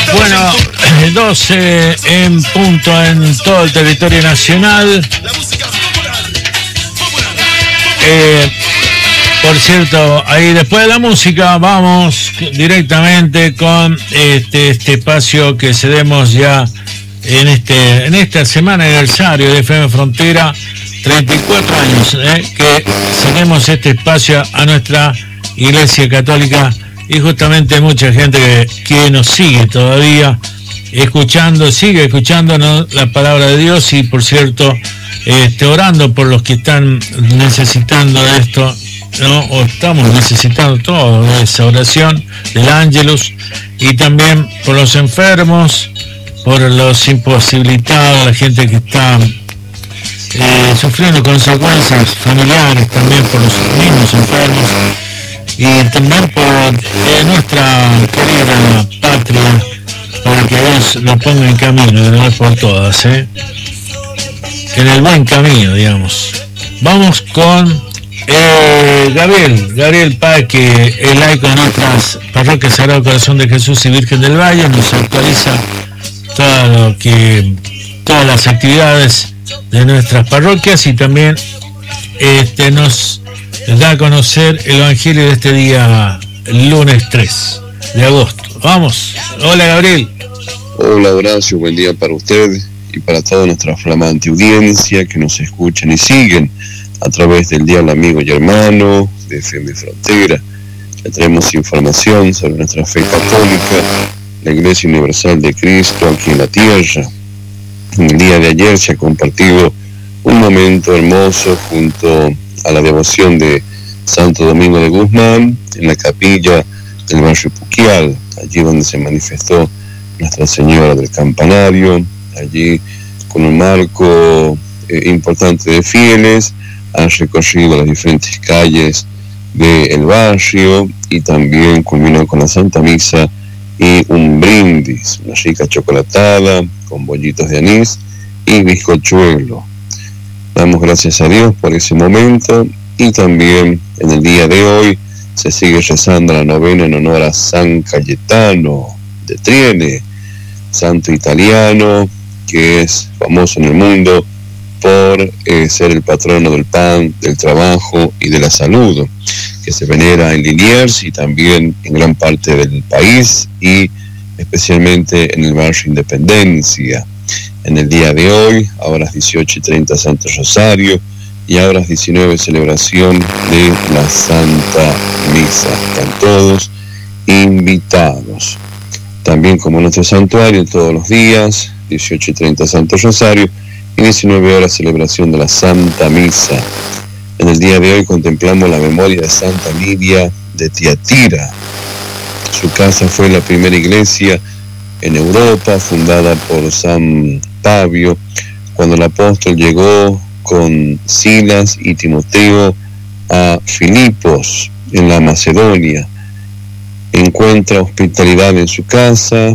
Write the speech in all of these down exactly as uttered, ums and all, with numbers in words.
Bueno, doce en punto en todo el territorio nacional. Eh, por cierto, ahí después de la música vamos directamente con este, este espacio que cedemos ya en este en esta semana aniversario de F M Frontera, treinta y cuatro años, eh, que cedemos este espacio a nuestra Iglesia Católica. Y justamente mucha gente que, que nos sigue todavía escuchando, sigue escuchándonos la palabra de Dios y, por cierto, este, orando por los que están necesitando de esto, ¿no? O estamos necesitando todo de esa oración del Ángelus, y también por los enfermos, por los imposibilitados, la gente que está eh, sufriendo consecuencias familiares, también por los niños enfermos. Y también por eh, nuestra querida patria, para que Dios nos ponga en camino de una vez por todas, ¿eh? En el buen camino, digamos. Vamos con eh, Gabriel, Gabriel Páez, que es laico de nuestras parroquias Sagrado Corazón de Jesús y Virgen del Valle, nos actualiza todo lo que, todas las actividades de nuestras parroquias, y también este, nos da a conocer el Evangelio de este día, lunes tres de agosto. Vamos. Hola, Gabriel. Hola, Horacio. Buen día para usted y para toda nuestra flamante audiencia que nos escuchan y siguen a través del Dial Amigo y Hermano de F M Frontera. Ya traemos información sobre nuestra fe católica, la Iglesia Universal de Cristo aquí en la tierra. En el día de ayer se ha compartido un momento hermoso junto a la devoción de Santo Domingo de Guzmán en la capilla del barrio Puquial, allí donde se manifestó Nuestra Señora del Campanario. Allí, con un marco eh, importante de fieles, han recorrido las diferentes calles del barrio y también culminó con la Santa Misa y un brindis, una rica chocolatada con bollitos de anís y bizcochuelo. Damos gracias a Dios por ese momento, y también en el día de hoy se sigue rezando la novena en honor a San Cayetano de Triene, santo italiano que es famoso en el mundo por eh, ser el patrono del pan, del trabajo y de la salud, que se venera en Liniers y también en gran parte del país, y especialmente en el barrio Independencia. En el día de hoy, a horas dieciocho y treinta, Santo Rosario, y a horas diecinueve, celebración de la Santa Misa. Están todos invitados. También, como nuestro santuario, todos los días, dieciocho y treinta, Santo Rosario, y diecinueve horas, celebración de la Santa Misa. En el día de hoy contemplamos la memoria de Santa Lidia de Tiatira. Su casa fue la primera iglesia en Europa, fundada por San Pablo, cuando el apóstol llegó con Silas y Timoteo a Filipos, en la Macedonia. Encuentra hospitalidad en su casa.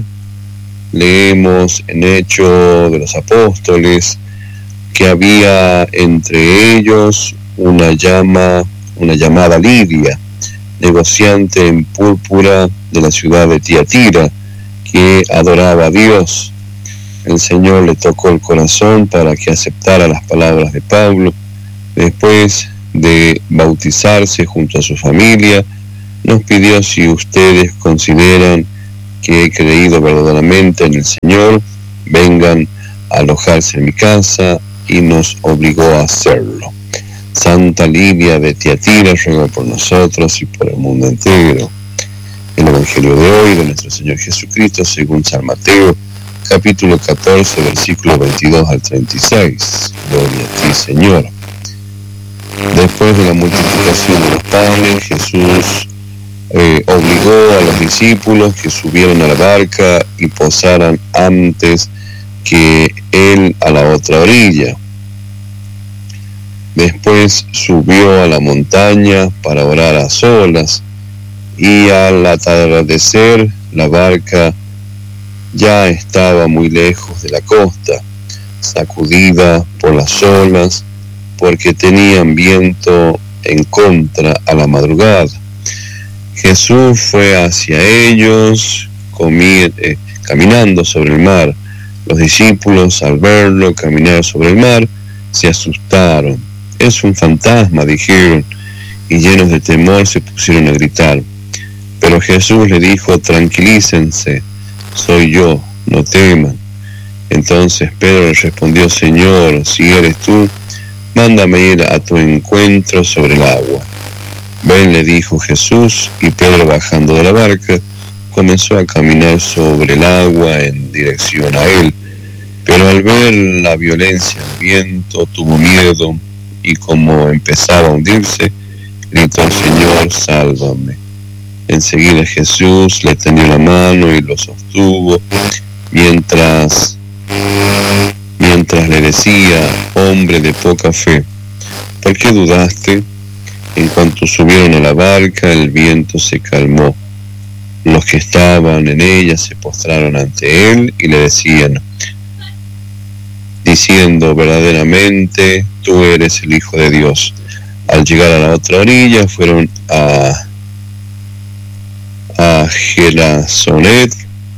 Leemos en Hechos de los Apóstoles que había entre ellos una llama, una llamada Lidia, negociante en púrpura de la ciudad de Tiatira, que adoraba a Dios. El Señor le tocó el corazón para que aceptara las palabras de Pablo. Después de bautizarse junto a su familia, nos pidió: si ustedes consideran que he creído verdaderamente en el Señor, vengan a alojarse en mi casa, y nos obligó a hacerlo. Santa Lidia de Tiatira ruega por nosotros y por el mundo entero. El Evangelio de hoy de nuestro Señor Jesucristo según San Mateo, capítulo catorce, versículos veintidós al treinta y seis. Gloria a ti, Señor. Después de la multiplicación de los panes, Jesús eh, obligó a los discípulos que subieran a la barca y posaran antes que él a la otra orilla. Después subió a la montaña para orar a solas, y al atardecer la barca ya estaba muy lejos de la costa, sacudida por las olas, porque tenían viento en contra a la madrugada. Jesús fue hacia ellos, comí, eh, caminando sobre el mar. Los discípulos, al verlo caminar sobre el mar, se asustaron. Es un fantasma, dijeron, y llenos de temor se pusieron a gritar. Pero Jesús le dijo: tranquilícense, soy yo, no teman. Entonces Pedro le respondió: Señor, si eres tú, mándame ir a tu encuentro sobre el agua. Ven, le dijo Jesús, y Pedro, bajando de la barca, comenzó a caminar sobre el agua en dirección a él. Pero al ver la violencia del viento, tuvo miedo, y como empezaba a hundirse, gritó: Señor, sálvame. Enseguida Jesús le tendió la mano y lo sostuvo, mientras, mientras le decía: hombre de poca fe, ¿por qué dudaste? En cuanto subieron a la barca, el viento se calmó. Los que estaban en ella se postraron ante él y le decían, diciendo: verdaderamente tú eres el Hijo de Dios. Al llegar a la otra orilla, fueron a a Gerasonet.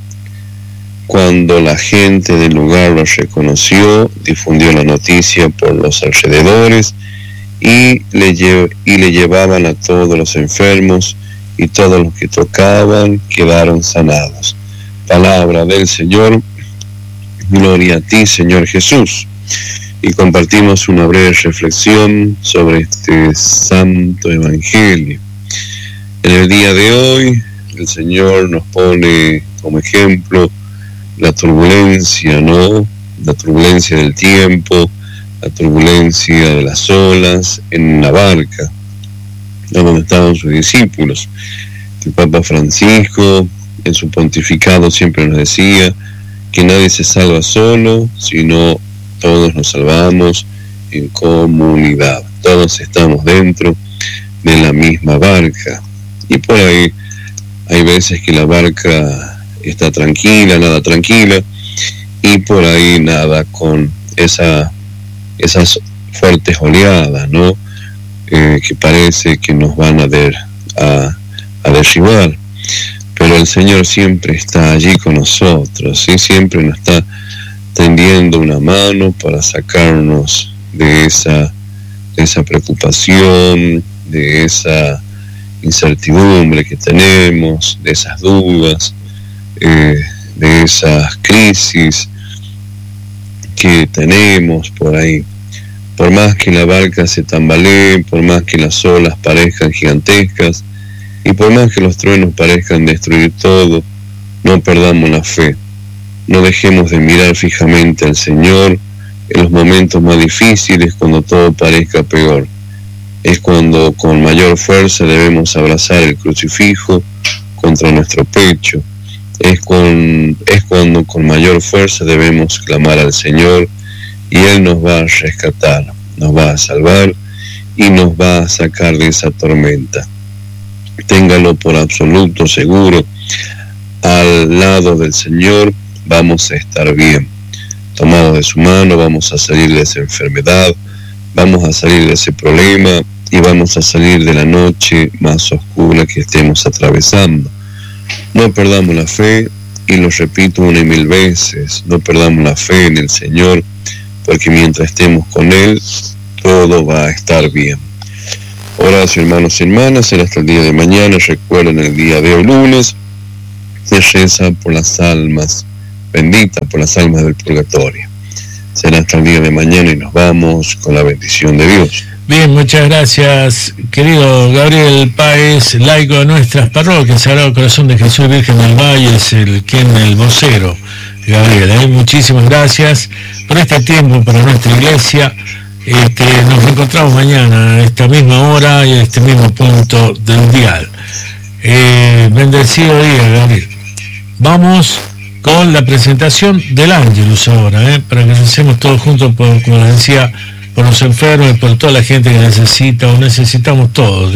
Cuando la gente del lugar los reconoció, difundió la noticia por los alrededores y le, lle- y le llevaban a todos los enfermos, y todos los que tocaban quedaron sanados. Palabra del Señor. Gloria a ti, Señor Jesús. Y compartimos una breve reflexión sobre este santo evangelio. En el día de hoy, el Señor nos pone como ejemplo la turbulencia, ¿no? La turbulencia del tiempo, la turbulencia de las olas en la barca, donde estaban sus discípulos. El Papa Francisco, en su pontificado, siempre nos decía que nadie se salva solo, sino todos nos salvamos en comunidad. Todos estamos dentro de la misma barca. Y por ahí hay veces que la barca está tranquila, nada tranquila, y por ahí nada con esa, esas fuertes oleadas, ¿no? Eh, que parece que nos van a, der, a, a derribar. Pero el Señor siempre está allí con nosotros, ¿sí? Siempre nos está tendiendo una mano para sacarnos de esa, de esa preocupación, de esa incertidumbre que tenemos, de esas dudas, eh, de esas crisis que tenemos por ahí. Por más que la barca se tambalee, por más que las olas parezcan gigantescas y por más que los truenos parezcan destruir todo, no perdamos la fe. No dejemos de mirar fijamente al Señor en los momentos más difíciles, cuando todo parezca peor. Es cuando con mayor fuerza debemos abrazar el crucifijo contra nuestro pecho. Es, con, es cuando con mayor fuerza debemos clamar al Señor, y Él nos va a rescatar, nos va a salvar y nos va a sacar de esa tormenta. Téngalo por absoluto seguro, al lado del Señor vamos a estar bien. Tomados de su mano vamos a salir de esa enfermedad, vamos a salir de ese problema y vamos a salir de la noche más oscura que estemos atravesando. No perdamos la fe, y lo repito una y mil veces, no perdamos la fe en el Señor, porque mientras estemos con Él, todo va a estar bien. Oración, hermanos y hermanas, será hasta el día de mañana. Recuerden, el día de hoy lunes se reza por las almas benditas, por las almas del purgatorio. Será hasta el día de mañana y nos vamos con la bendición de Dios. Bien, muchas gracias, querido Gabriel Páez, laico de nuestras parroquias, Sagrado Corazón de Jesús, Virgen del Valle, es el quien el vocero, Gabriel. ¿eh? Muchísimas gracias por este tiempo para nuestra iglesia. Este, nos encontramos mañana a esta misma hora y a este mismo punto del dial. Eh, bendecido día, Gabriel. Vamos con la presentación del Ángelus ahora, ¿eh? para que hacemos todos juntos, por, como les decía, por los enfermos y por toda la gente que necesita o necesitamos todos.